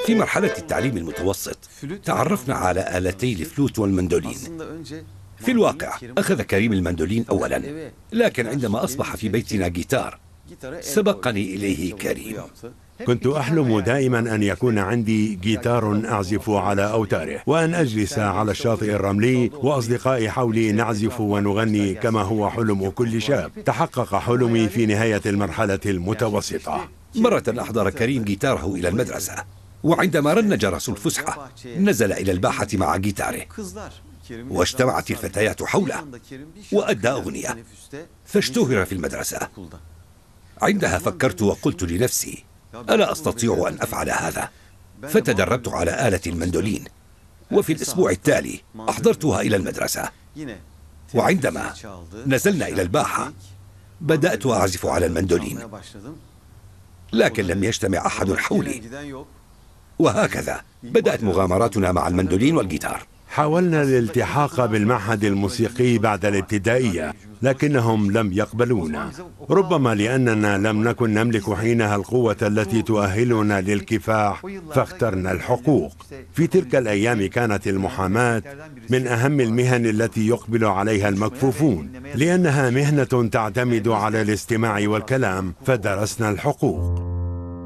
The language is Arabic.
في مرحلة التعليم المتوسط تعرفنا على آلتي الفلوت والمندولين. في الواقع أخذ كريم المندولين أولا، لكن عندما أصبح في بيتنا جيتار سبقني إليه كريم. كنت أحلم دائما أن يكون عندي جيتار أعزف على أوتاره، وأن أجلس على الشاطئ الرملي وأصدقائي حولي نعزف ونغني كما هو حلم كل شاب. تحقق حلمي في نهاية المرحلة المتوسطة. مرة أحضر كريم جيتاره إلى المدرسة، وعندما رن جرس الفسحة نزل إلى الباحة مع جيتاره، واجتمعت الفتيات حوله وأدى أغنية فاشتهر في المدرسة. عندها فكرت وقلت لنفسي ألا أستطيع أن أفعل هذا، فتدربت على آلة المندولين، وفي الأسبوع التالي أحضرتها إلى المدرسة. وعندما نزلنا إلى الباحة بدأت أعزف على المندولين، لكن لم يجتمع أحد حولي. وهكذا بدأت مغامراتنا مع المندولين والجيتار. حاولنا الالتحاق بالمعهد الموسيقي بعد الابتدائية، لكنهم لم يقبلونا، ربما لأننا لم نكن نملك حينها القوة التي تؤهلنا للكفاح، فاخترنا الحقوق. في تلك الأيام كانت المحاماة من أهم المهن التي يقبل عليها المكفوفون، لأنها مهنة تعتمد على الاستماع والكلام، فدرسنا الحقوق.